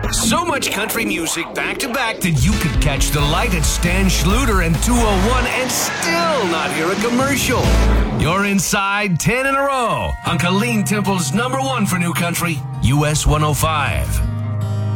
So much country music back to back that you could catch the light at Stan Schluter and 201 and still not hear a commercial. You're inside 10 in a row on Colleen Temple's #1 for new country, US 105.